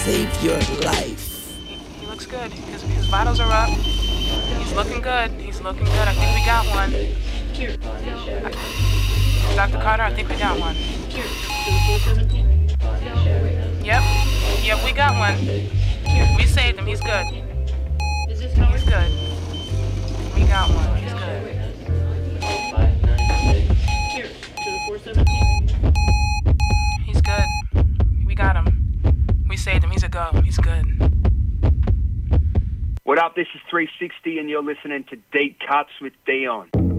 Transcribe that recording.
Save your life. He looks good. His vitals are up. He's looking good. He's looking good. I think we got one. Dr. Carter, I think we got one. Yep, we got one. We saved him. He's good. He's good. We got one. He's good. He's good. We got him. We saved him. He's a go. He's good. What up? This is 360 and you're listening to Deep Cuts with Dion.